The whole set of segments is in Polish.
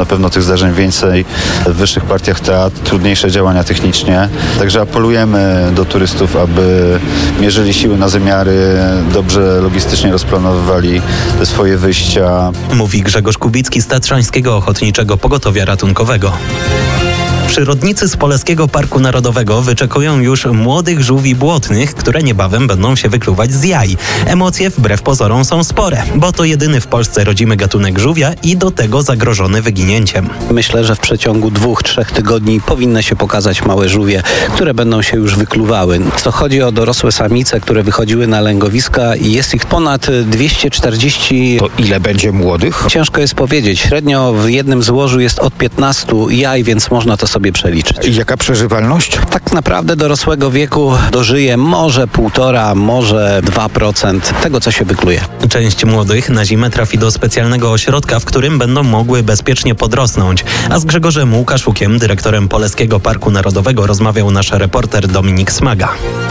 pewno tych zdarzeń więcej w wyższych partiach teatru, trudniejsze działania technicznie. Także apelujemy do turystów, aby mierzyli siły na zamiary, dobrze logistycznie rozplanowywali swoje wyjścia. Mówi Grzegorz Kubicki z Tatrzańskiego Ochotniczego Pogotowia Ratunkowego. Przyrodnicy z Polskiego Parku Narodowego wyczekują już młodych żółwi błotnych, które niebawem będą się wykluwać z jaj. Emocje wbrew pozorom są spore, bo to jedyny w Polsce rodzimy gatunek żółwia i do tego zagrożony wyginięciem. Myślę, że w przeciągu 2-3 tygodni powinny się pokazać małe żółwie, które będą się już wykluwały. Co chodzi o dorosłe samice, które wychodziły na lęgowiska i jest ich ponad 240. To ile będzie młodych? Ciężko jest powiedzieć. Średnio w jednym złożu jest od 15 jaj, więc można to sobie przeliczyć. I jaka przeżywalność? Tak naprawdę dorosłego wieku dożyje może 1,5, może 2% tego, co się wykluje. Część młodych na zimę trafi do specjalnego ośrodka, w którym będą mogły bezpiecznie podrosnąć. A z Grzegorzem Łukaszukiem, dyrektorem Polskiego Parku Narodowego, rozmawiał nasz reporter Dominik Smaga.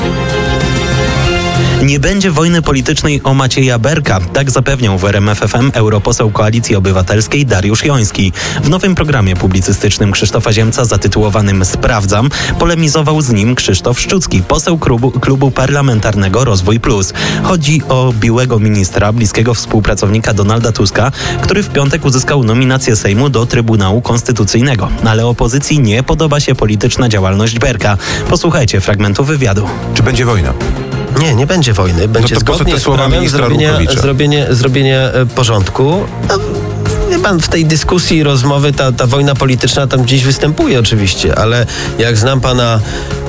Nie będzie wojny politycznej o Macieja Berka, tak zapewniał w RMF FM europoseł Koalicji Obywatelskiej Dariusz Joński. W nowym programie publicystycznym Krzysztofa Ziemca zatytułowanym Sprawdzam polemizował z nim Krzysztof Szczucki, poseł klubu parlamentarnego Rozwój Plus. Chodzi o byłego ministra, bliskiego współpracownika Donalda Tuska, który w piątek uzyskał nominację Sejmu do Trybunału Konstytucyjnego. Ale opozycji nie podoba się polityczna działalność Berka. Posłuchajcie fragmentu wywiadu. Czy będzie wojna? Nie będzie wojny. Będzie no to po co te słowa ministra Rukowicza? Zrobienie porządku. Wie pan, w tej dyskusji, rozmowy, ta wojna polityczna tam gdzieś występuje oczywiście, ale jak znam pana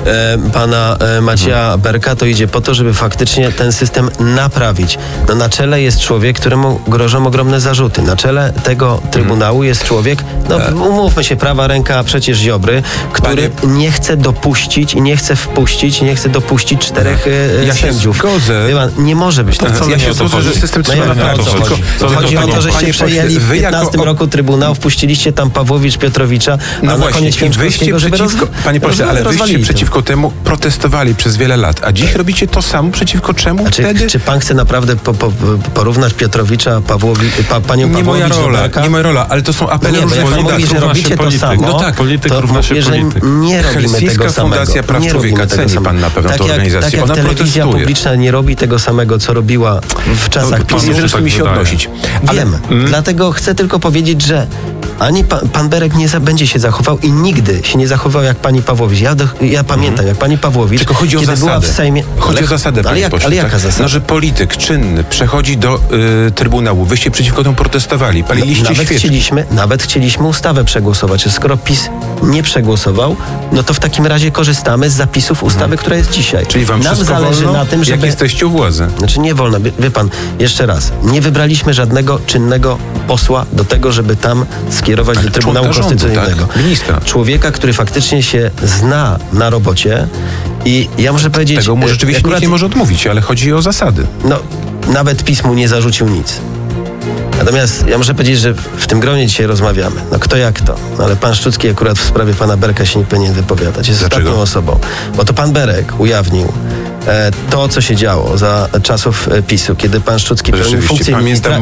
Macieja Berka, to idzie po to, żeby faktycznie ten system naprawić. No, na czele jest człowiek, któremu grożą ogromne zarzuty. Na czele tego Trybunału jest człowiek, umówmy się, prawa ręka przecież Ziobry, który nie chce dopuścić i nie chce wpuścić, nie chce dopuścić 4 sędziów. Zgodzę. Pan, nie może być tak. Ja się zgodzę, że system trzeba naprawić. Chodzi o to, żeście przejęli w 15 roku Trybunał, wpuściliście tam Pawłowicz, Piotrowicza, a na koniec Święczkowskiego, żeby Panie pośle, ale wyście przeciwko temu protestowali przez wiele lat, a dziś robicie to samo przeciwko czemu wtedy? Czy pan chce naprawdę porównać Piotrowicza, panią Pawłowicz do Berka? Nie moja rola, ale to są apele. Nie, jak pan mówi, że robicie to samo, no tak, polityk równa się polityk. Nie robimy tego samego. Fundacja Praw Człowieka, ceni pan na pewno tę organizację. Tak jak telewizja publiczna nie robi tego samego, co robiła w czasach PiS. Nie zresztą mi się odnosić. Wiemy. Dlatego chcę tylko powiedzieć, że ani pan Berek nie będzie się zachował i nigdy się nie zachował jak pani Pawłowicz. Ja pamiętam, jak pani Pawłowicz, tylko chodzi o kiedy zasadę. Była w Sejmie... Chodzi o zasadę, panie pośle. Ale jaka zasada? No, że polityk czynny przechodzi do Trybunału. Wyście przeciwko temu protestowali. Paliliście świeczki. Nawet chcieliśmy ustawę przegłosować. Skoro PiS nie przegłosował, no to w takim razie korzystamy z zapisów ustawy, która jest dzisiaj. Czyli wam nam wszystko zależy wolno, na tym, żeby... jak jesteście u władzy. Znaczy nie wolno. Wie pan, jeszcze raz. Nie wybraliśmy żadnego czynnego posła do tego, żeby tam skierować do Trybunału Konstytucyjnego. Tak, ministra. Człowieka, który faktycznie się zna na robocie i ja muszę powiedzieć... Tego mu rzeczywiście nikt nie może odmówić, ale chodzi o zasady. No, nawet PiS mu nie zarzucił nic. Natomiast ja muszę powiedzieć, że w tym gronie dzisiaj rozmawiamy. No kto jak to. No, ale pan Szczucki akurat w sprawie pana Berka się nie powinien wypowiadać. Jest ostatnią osobą. Bo to pan Berek ujawnił to, co się działo za czasów PiS-u, kiedy pan Szczucki pełnił funkcję ministra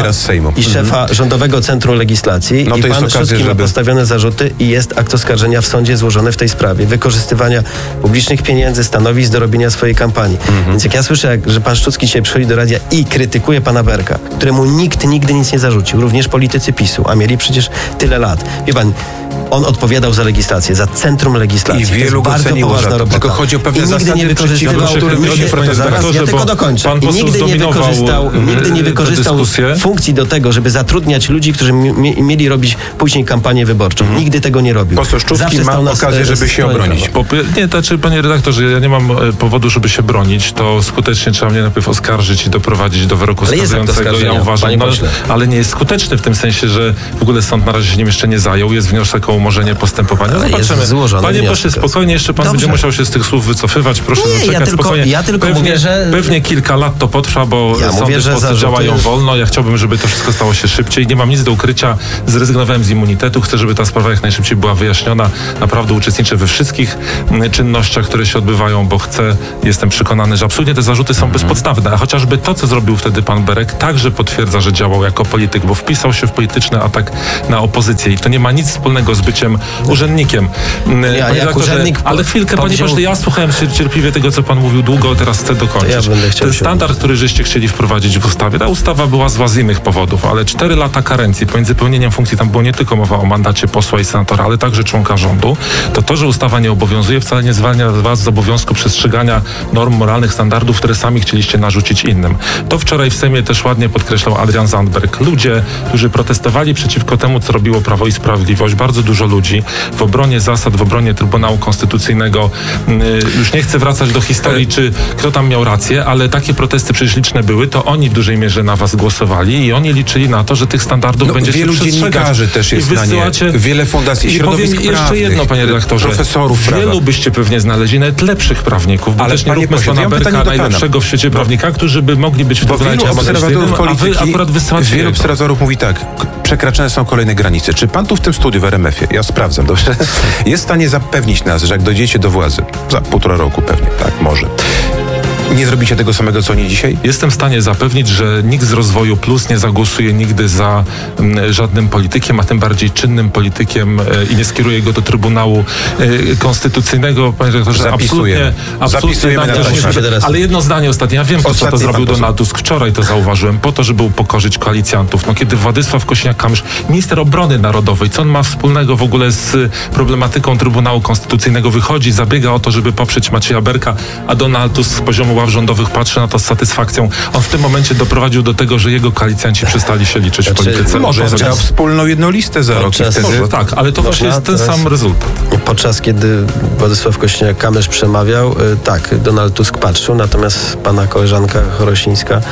i szefa Rządowego Centrum Legislacji. No i pan Szczucki ma postawione zarzuty i jest akt oskarżenia w sądzie złożony w tej sprawie. Wykorzystywania publicznych pieniędzy, stanowisk do robienia swojej kampanii. Więc jak ja słyszę, że pan Szczucki dzisiaj przychodzi do radia i krytykuje pana Berka, któremu nikt nigdy nic nie zarzucił, również politycy PiS-u, a mieli przecież tyle lat. Wie pan, on odpowiadał za legislację, za Centrum Legislacji. I wielu go ceniło za to. Tylko chodzi o pewne zasady, nie wykorzystywał, ja tylko dokończę. I nigdy nie wykorzystał funkcji do tego, żeby zatrudniać ludzi, którzy mieli robić później kampanię wyborczą. Nigdy tego nie robił. Poseł Szczucki ma okazję, żeby się obronić. Panie redaktorze, ja nie mam powodu, żeby się bronić. To skutecznie trzeba mnie najpierw oskarżyć i doprowadzić do wyroku skazującego. Ja uważam, ale nie jest skuteczny w tym sensie, że w ogóle sąd na razie się nim jeszcze nie zajął. Jest wniosek o umorzenie postępowania. Ale jest Zobaczymy. złożony Panie wniosek. pośle, spokojnie, jeszcze pan będzie musiał się z tych słów wycofywać. Proszę zaczekać spokojnie. Ja tylko pewnie, mówię, że... Pewnie kilka lat to potrwa, bo sądy mówię, że w Polsce działają wolno. Ja chciałbym, żeby to wszystko stało się szybciej. Nie mam nic do ukrycia. Zrezygnowałem z immunitetu. Chcę, żeby ta sprawa jak najszybciej była wyjaśniona. Naprawdę uczestniczę we wszystkich czynnościach, które się odbywają, bo jestem przekonany, że absolutnie te zarzuty są bezpodstawne. A chociażby to, co zrobił wtedy pan Berek, także potwierdza, że działał jako polityk, bo wpisał się w polityczny atak na opozycję i to nie ma nic wspólnego z byciem urzędnikiem. Ale chwilkę, panie pośle, ja słuchałem cierpliwie tego, co pan mówił długo, teraz chcę dokończyć. Ten standard, który żeście chcieli wprowadzić w ustawie, ta ustawa była zła z innych powodów, ale 4 lata karencji pomiędzy pełnieniem funkcji, tam było nie tylko mowa o mandacie posła i senatora, ale także członka rządu, to, że ustawa nie obowiązuje, wcale nie zwalnia was z obowiązku przestrzegania norm moralnych, standardów, które sami chcieliście narzucić innym. To wczoraj w Sejmie też ładnie podkreślał Adrian Zandberg. Ludzie, którzy protestowali przeciwko temu, co robiło Prawo i Sprawiedliwość, bardzo dużo ludzi w obronie zasad, w obronie Trybunału Konstytucyjnego. Już nie chcę wracać do historii, czy kto tam miał rację, ale takie protesty przecież liczne były, to oni w dużej mierze na was głosowali i oni liczyli na to, że tych standardów będziecie wielu dziennikarzy też jest na nie. Wiele fundacji, środowisk powiem jeszcze prawnych, jedno, panie redaktorze. Profesorów prawa. Wielu byście pewnie znaleźli, nawet lepszych prawników, bo ale też nie róbmy z pana Berka najlepszego w świecie prawnika, którzy by mogli być w Trybunale Administracyjnym, a wy akurat wysyłacie wielu obserwatorów mówi tak, przekraczane są kolejne granice. Czy pan tu w tym studiu w RMF-ie, ja sprawdzam, dobrze, jest w stanie zapewnić nas, że jak dojdziecie do władzy, za 1,5 roku pewnie, tak, może, nie zrobicie tego samego, co nie dzisiaj? Jestem w stanie zapewnić, że nikt z Rozwoju Plus nie zagłosuje nigdy za żadnym politykiem, a tym bardziej czynnym politykiem i nie skieruje go do Trybunału Konstytucyjnego. Panie redaktorze, absolutnie ale jedno zdanie ostatnie. Ja wiem, co to zrobił Donald Tusk. Wczoraj to zauważyłem, po to, żeby upokorzyć koalicjantów. No, kiedy Władysław Kosiniak-Kamysz, minister obrony narodowej, co on ma wspólnego w ogóle z problematyką Trybunału Konstytucyjnego, wychodzi, zabiega o to, żeby poprzeć Macieja Berka, a Donald Tusk z poziomu ław rządowych patrzy na to z satysfakcją. On w tym momencie doprowadził do tego, że jego koalicjanci przestali się liczyć w polityce. Może zagrał wspólną jedną listę za rok. Może, tak, ale to właśnie jest ten sam rezultat. Podczas kiedy Władysław Kosiniak-Kamysz przemawiał, tak, Donald Tusk patrzył, natomiast pana koleżanka Chorosińska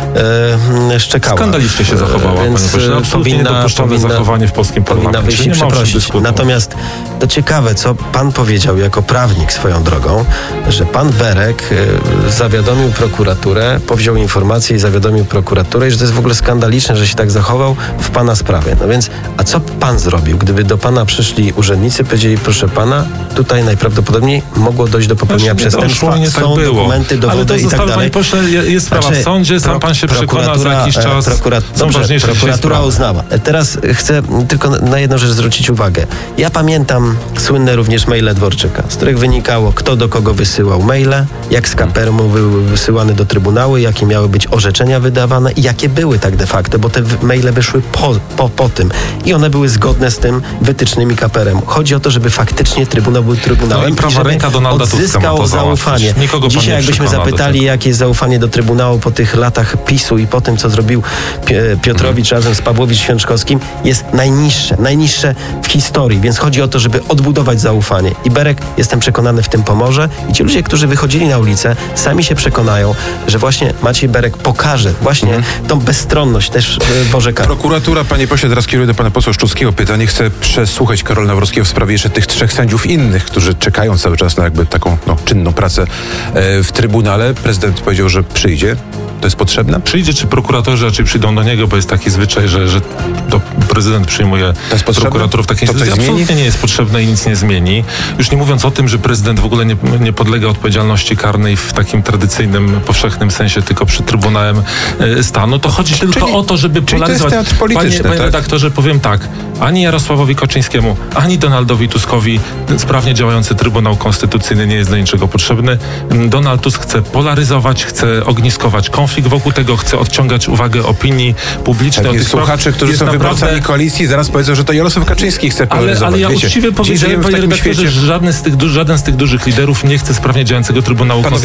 szczekała. Skandalicznie się zachowała, panie pośle. Absolutnie niedopuszczalne zachowanie w polskim parlamencie. Powinna wyjść i przeprosić. Natomiast to ciekawe, co pan powiedział jako prawnik swoją drogą, że pan Berek zawiadomił prokuraturę, powziął informację i zawiadomił prokuraturę, i że to jest w ogóle skandaliczne, że się tak zachował w pana sprawie. No więc, a co pan zrobił, gdyby do pana przyszli urzędnicy, powiedzieli, proszę pana, tutaj najprawdopodobniej mogło dojść do popełnienia przestępstwa, są dokumenty, dowody i tak dalej. Panie pośle, jest sprawa w sądzie, sam pan się przekona za jakiś czas. Prokuratura uznała. Teraz chcę tylko na jedną rzecz zwrócić uwagę. Ja pamiętam słynne również maile Dworczyka, z których wynikało, kto do kogo wysyłał maile, jak z KPR były wysyłane do Trybunału, jakie miały być orzeczenia wydawane i jakie były tak de facto, bo te maile wyszły po tym i one były zgodne z tym wytycznymi KPR-em. Chodzi o to, żeby faktycznie Trybunał był Trybunałem i żeby odzyskał zaufanie. Dzisiaj jakbyśmy zapytali, jakie jest zaufanie do Trybunału po tych latach PiS-u i po tym, co zrobił Piotrowicz razem z Pawłowicz-Święczkowskim, jest najniższe w historii, więc chodzi o to, żeby odbudować zaufanie. I Berek, jestem przekonany, w tym pomoże i ci ludzie, którzy wychodzili na ulicę, sami się przekonają, że właśnie Maciej Berek pokaże właśnie tą bezstronność też w orzekaniu. Prokuratura, panie pośle, teraz kieruję do pana posła Szczuckiego pytanie. Chcę przesłuchać Karola Nawrockiego w sprawie jeszcze tych 3 sędziów innych, którzy czekają cały czas na jakby taką czynną pracę w Trybunale. Prezydent powiedział, że przyjdzie. To jest potrzebne? Przyjdzie, czy prokuratorzy raczej przyjdą do niego, bo jest taki zwyczaj, że to prezydent przyjmuje prokuratorów. Takie absolutnie nie jest potrzebne i nic nie zmieni. Już nie mówiąc o tym, że prezydent w ogóle nie podlega odpowiedzialności karnej w takim tradycyjnym, powszechnym sensie, tylko przed Trybunałem Stanu. To chodzi tylko o to, żeby polaryzować. Panie redaktorze, powiem tak. Ani Jarosławowi Kaczyńskiemu, ani Donaldowi Tuskowi sprawnie działający Trybunał Konstytucyjny nie jest do niczego potrzebny. Donald Tusk chce polaryzować, chce ogniskować konflikt wokół tego, chce odciągać uwagę opinii publicznej. Tak, słuchacze, którzy są wyborcami koalicji, zaraz powiedzą, że to Jarosław Kaczyński chce polaryzować. Ale ja uczciwie powiedziałem, panie redaktorze, że żaden z tych dużych liderów nie chce sprawnie działającego Trybunału Konstytucyjnego.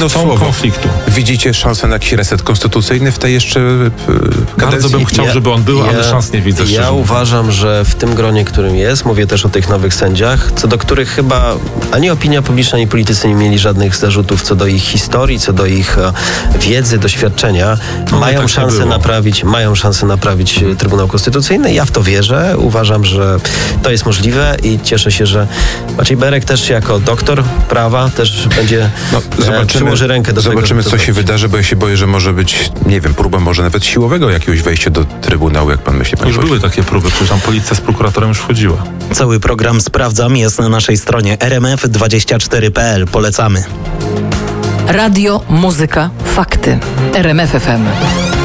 jedno chcą słowo. konfliktu. Widzicie szansę na jakiś reset konstytucyjny w tej jeszcze kadencji? Bardzo bym chciał, żeby on był, ale szans nie widzę. Ja uważam, że w tym gronie, którym jest, mówię też o tych nowych sędziach, co do których chyba ani opinia publiczna, ani politycy nie mieli żadnych zarzutów co do ich historii, co do ich wiedzy, doświadczenia, mają szansę naprawić Trybunał Konstytucyjny. Ja w to wierzę. Uważam, że to jest możliwe i cieszę się, że Maciej Berek też jako doktor prawa też będzie przyłoży rękę do tego. Zobaczymy, co się wydarzy, bo ja się boję, że może być, nie wiem, próba może nawet siłowego jakiegoś wejścia do Trybunału, jak pan myśli, panie Już pośle? były takie próby, przecież tam policja z prokuratorem już wchodziła. Cały program Sprawdzam jest na naszej stronie rmf24.pl. Polecamy. Radio, muzyka, fakty. RMF FM.